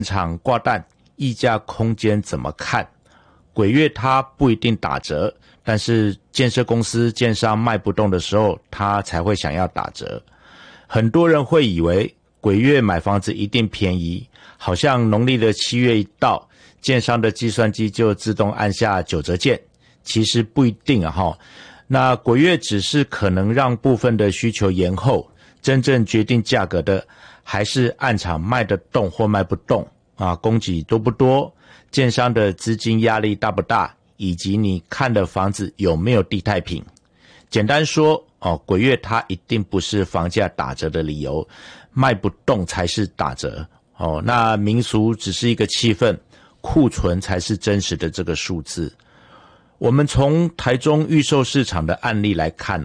场挂蛋，溢价空间怎么看？鬼月它不一定打折，但是建设公司建商卖不动的时候，他才会想要打折。很多人会以为鬼月买房子一定便宜，好像农历的7月一到，建商的计算机就自动按下9折键，其实不一定啊。那鬼月只是可能让部分的需求延后，真正决定价格的还是案场卖得动或卖不动啊，供给多不多，建商的资金压力大不大，以及你看的房子有没有地态平。简单说鬼月它一定不是房价打折的理由，卖不动才是打折那民俗只是一个气氛，库存才是真实的这个数字。我们从台中预售市场的案例来看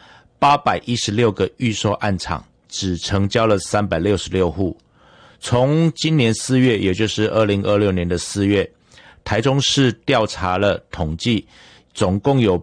816个预售案场只成交了366户。从今年4月，也就是2026年的4月，台中市调查了统计，总共有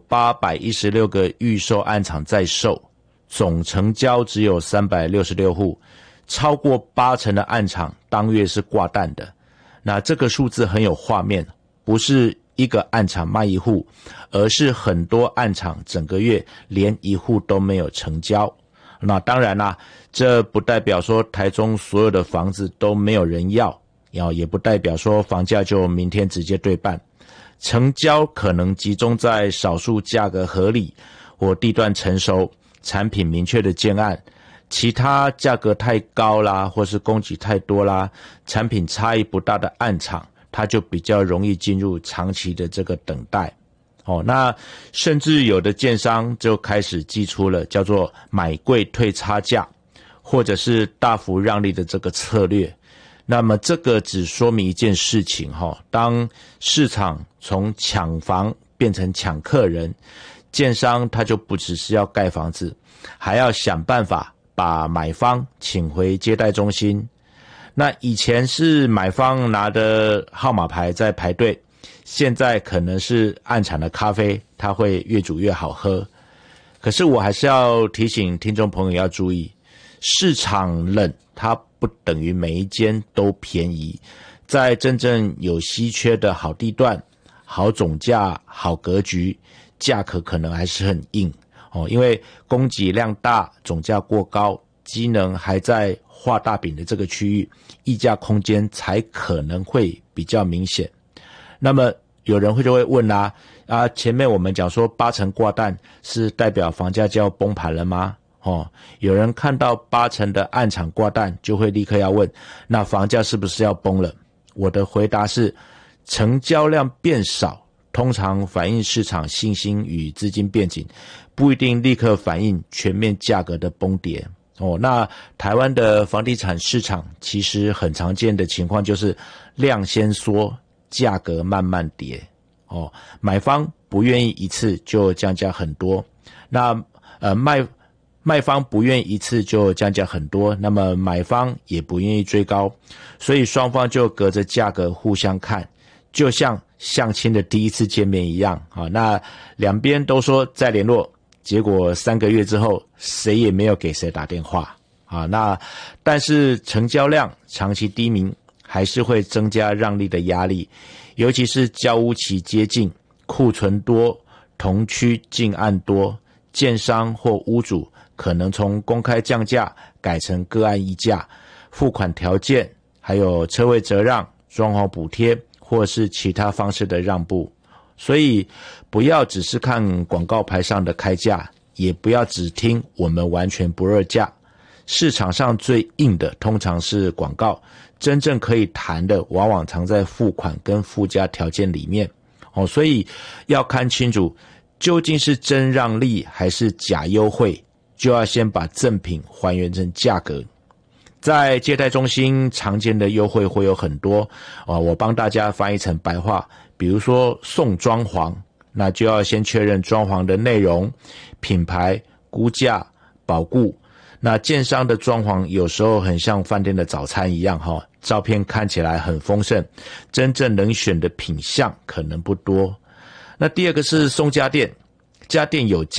816个预售案场在售，总成交只有366户，超过80%的案场当月是挂蛋的。那这个数字很有画面，不是一个案场卖一户，而是很多案场整个月连一户都没有成交。那当然啦，这不代表说台中所有的房子都没有人要，也不代表说房价就明天直接对半。成交可能集中在少数价格合理或地段成熟、产品明确的建案，其他价格太高啦，或是供给太多啦，产品差异不大的案场，它就比较容易进入长期的这个等待。那甚至有的建商就开始祭出了叫做买贵退差价，或者是大幅让利的这个策略。那么这个只说明一件事情当市场从抢房变成抢客人，建商他就不只是要盖房子，还要想办法把买方请回接待中心。那以前是买方拿着号码牌在排队，现在可能是案场的咖啡，它会越煮越好喝。可是我还是要提醒听众朋友要注意，市场冷它不等于每一间都便宜，在真正有稀缺的好地段、好总价、好格局，价格可能还是很硬因为供给量大，总价过高，机能还在画大饼的这个区域，溢价空间才可能会比较明显。那么有人就会问前面我们讲说80%挂蛋是代表房价就要崩盘了吗？有人看到80%的案场挂蛋就会立刻要问，那房价是不是要崩了？我的回答是，成交量变少通常反映市场信心与资金变紧，不一定立刻反映全面价格的崩跌那台湾的房地产市场其实很常见的情况就是量先缩，价格慢慢跌买方不愿意一次就降价很多，那卖方不愿意一次就降价很多，那么买方也不愿意追高，所以双方就隔着价格互相看，就像相亲的第一次见面一样那两边都说再联络，结果3个月之后谁也没有给谁打电话那但是成交量长期低迷还是会增加让利的压力，尤其是交屋期接近，库存多，同区进案多，建商或屋主可能从公开降价改成个案议价，付款条件还有车位折让、装潢补贴或是其他方式的让步。所以不要只是看广告牌上的开价，也不要只听我们完全不二价。市场上最硬的通常是广告，真正可以谈的往往藏在付款跟附加条件里面所以要看清楚究竟是真让利还是假优惠，就要先把赠品还原成价格。在接待中心常见的优惠会有很多我帮大家翻译成白话，比如说送装潢，那就要先确认装潢的内容、品牌、估价、保固。那建商的装潢有时候很像饭店的早餐一样照片看起来很丰盛，真正能选的品项可能不多。那第二个是送家电，家电有价，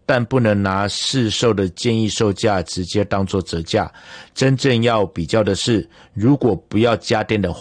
但不能拿市售的建议售价直接当作折价。真正要比较的是，如果不要家电的话，